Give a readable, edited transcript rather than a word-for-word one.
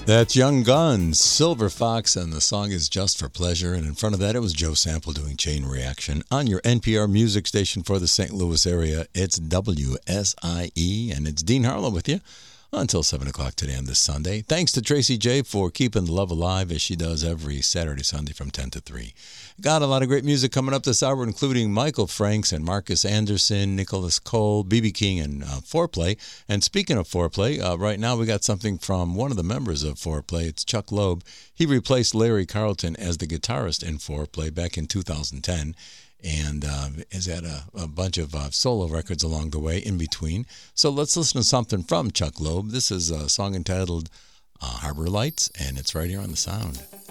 That's Young Guns, Silver Fox, and the song is Just for Pleasure. And in front of that, it was Joe Sample doing Chain Reaction on your NPR music station for the St. Louis area. It's WSIE, and it's Dean Harlow with you until 7 o'clock today on this Sunday. Thanks to Tracy J for keeping the love alive as she does every Saturday, Sunday from 10 to 3. Got a lot of great music coming up this hour, including Michael Franks and Marcus Anderson, Nicholas Cole, B.B. King, and Foreplay. And speaking of Foreplay, right now we got something from one of the members of Foreplay. It's Chuck Loeb. He replaced Larry Carlton as the guitarist in Foreplay back in 2010. And has had a bunch of solo records along the way in between. So let's listen to something from Chuck Loeb. This is a song entitled Harbor Lights, and it's right here on The Sound.